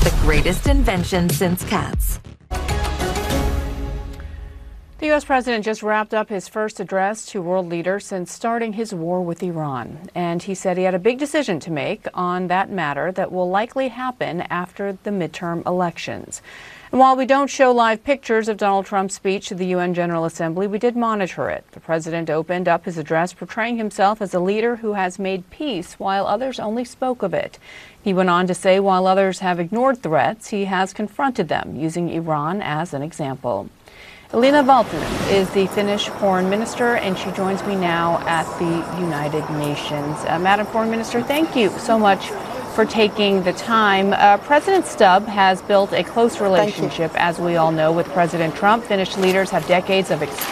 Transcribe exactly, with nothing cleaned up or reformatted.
the greatest invention since cats. The U S president just wrapped up his first address to world leaders since starting his war with Iran. And he said he had a big decision to make on that matter that will likely happen after the midterm elections. And while we don't show live pictures of Donald Trump's speech to the U N General Assembly, we did monitor it. The president opened up his address portraying himself as a leader who has made peace while others only spoke of it. He went on to say while others have ignored threats, he has confronted them, using Iran as an example. Elina Valtonen is the Finnish foreign minister, and she joins me now at the United Nations. Uh, Madam Foreign Minister, thank you so much for taking the time. Uh, President Stubb has built a close relationship, as we all know, with President Trump. Finnish leaders have decades of experience